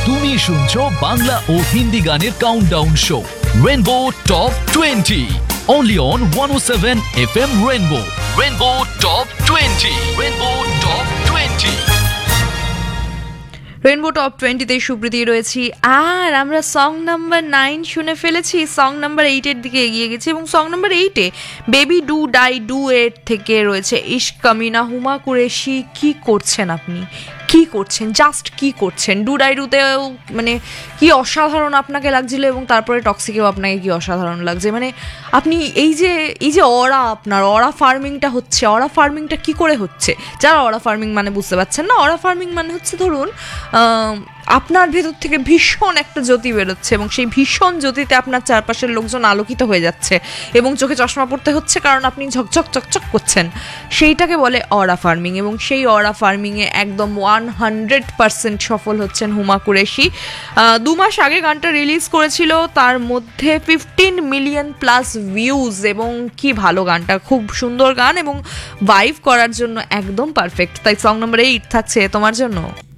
তুমি শুনছো বাংলা ও হিন্দি গানের countdown show rainbow top 20 only on 107 FM rainbow top 20 rainbow top 20 rainbow top 20-তে Supriti রয়েছি আর আমরা সং নাম্বার 9 শুনে ফেলেছি। সং নাম্বার 8 এর দিকে এগিয়ে গেছি এবং song number 8-এ baby do die do এর থেকে রয়েছে ইশক কামিনা হুমা কুরেশি। কি করছেন আপনি, কি করছেন, জাস্ট কি করছেন? ডু ডাই ডুতেও মানে কি অসাধারণ আপনাকে লাগছিল এবং তারপরে টক্সিকেও আপনাকে কি অসাধারণ লাগছে। মানে আপনি এই যে আপনার অরা ফার্মিংটা হচ্ছে, অরা ফার্মিংটা কি করে হচ্ছে? যারা অরা ফার্মিং মানে বুঝতে পারছেন না, অরা ফার্মিং মানে হচ্ছে ধরুন আপনার ভেতর থেকে ভীষণ একটা জ্যোতি বেরোচ্ছে এবং সেই ভীষণ জ্যোতিতে আপনার চারপাশের লোকজন আলোকিত হয়ে যাচ্ছে এবং চোখে চশমা পড়তে হচ্ছে কারণ আপনি ঝকঝক চকচক করছেন। সেইটাকে বলে অরা ফার্মিং এবং সেই অরা ফার্মিংয়ে একদম 100% সফল হচ্ছেন হুমা কুরেশি। 2 মাস আগে গানটা রিলিজ করেছিল, তার মধ্যে 15 মিলিয়ন প্লাস ভিউজ এবং কি ভালো গানটা, খুব সুন্দর গান এবং ভাইব করার জন্য একদম পারফেক্ট। তাই সং নাম্বার 8 থাকছে তোমার জন্য।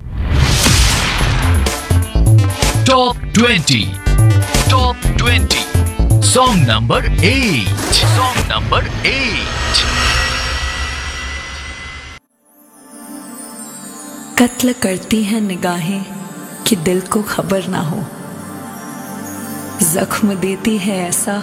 Top 20 Top 20 Song number 8 Song number 8 कत्ल करती हैं निगाहें कि दिल को खबर ना हो, जख्म देती है ऐसा